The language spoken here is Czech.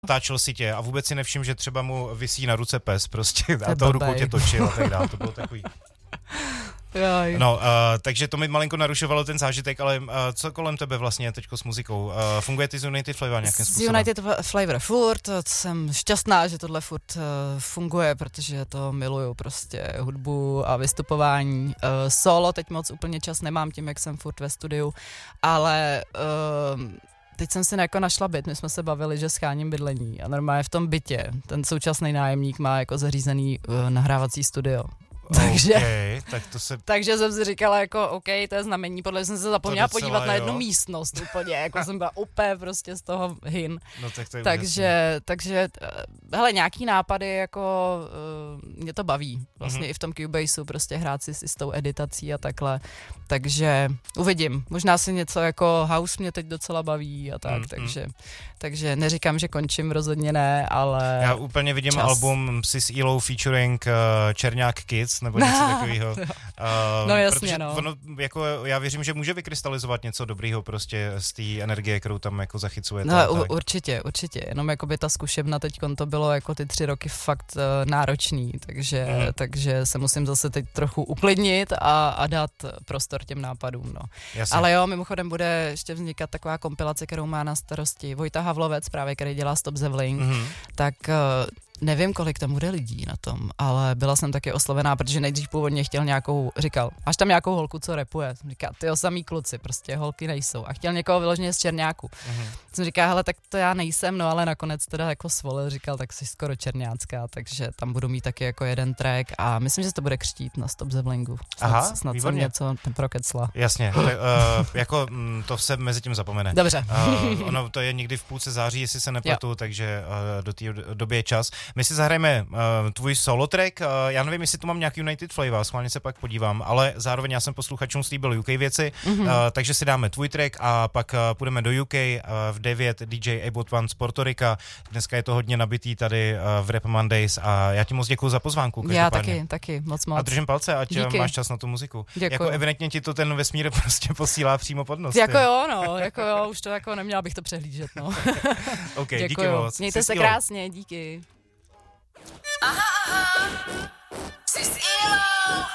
Táčel si tě a vůbec si nevšim, že třeba mu visí na ruce pes prostě a tou rukou tě točil a tak dále, to bylo takový. No, takže to mi malinko narušovalo ten zážitek, ale co kolem tebe vlastně teďko s muzikou? Funguje ty z United Flavor nějakým způsobem? Z United Flavor furt, jsem šťastná, že tohle furt funguje, protože to miluju prostě hudbu a vystupování. Solo teď moc úplně čas nemám tím, jak jsem furt ve studiu, ale teď jsem si jako našla byt, my jsme se bavili, že scháním bydlení a normálně v tom bytě ten současný nájemník má jako zařízený nahrávací studio. Takže jsem si říkala jako OK, to je znamení, podle jsem se zapomněla podívat na jednu místnost úplně, jako jsem byla úplně prostě z toho hin. No, tak to je takže hele, nějaký nápady jako mě to baví, vlastně i v tom Cubaseu prostě hrát si s tou editací a takhle, takže uvidím, možná si něco jako house mě teď docela baví a tak, takže neříkám, že končím, rozhodně ne, ale já úplně vidím album Sis Elo featuring Černák Kids, nebo něco takového. No jasně, no. Ono, jako, já věřím, že může vykrystalizovat něco dobrýho prostě z té energie, kterou tam jako zachycujete. No určitě, jenom jako by ta zkušebna teďkon to bylo jako ty 3 roky fakt náročný, takže se musím zase teď trochu uklidnit a dát prostor těm nápadům, no. Jasně. Ale jo, mimochodem bude ještě vznikat taková kompilace, kterou má na starosti Vojta Havlovec, právě který dělá Stop Zevling, tak nevím, kolik tam bude lidí na tom, ale byla jsem taky oslovená, protože nejdřív původně říkal, máš tam nějakou holku, co rapuje? Říká, tyjo, samý kluci, prostě holky nejsou. A chtěl někoho vyloženě z Černáku. Jsem říká, hele, tak to já nejsem, no ale nakonec teda jako svolil, říkal, tak jsi skoro černácká, takže tam budu mít taky jako jeden track a myslím, že to bude křtít na Stop Zevlingu. Snad jsem něco prokecla. Jasně, tak, jako to se mezi tím zapomene. Dobře. Ono to je někdy v půlce září, jestli se nepletu, takže do té doby je čas. My si zahrajeme tvůj solo track, já nevím, jestli tu mám nějaký United Flavor, schválně se pak podívám, ale zároveň já jsem posluchačům slíbil UK věci, takže si dáme tvůj track a pak půjdeme do UK v 9 DJ About One z Puerto Rica. Dneska je to hodně nabitý tady v Rap Mondays a já ti moc děkuju za pozvánku. Já taky, moc. A držím palce, ať díky. Máš čas na tu muziku. Děkuju. Jako evidentně ti to ten vesmír prostě posílá přímo pod nos. Jako jo, už to jako neměla bych to přehlížet, no. OK, díky moc. Mějte se krásně, díky. Aha, Sis Elo.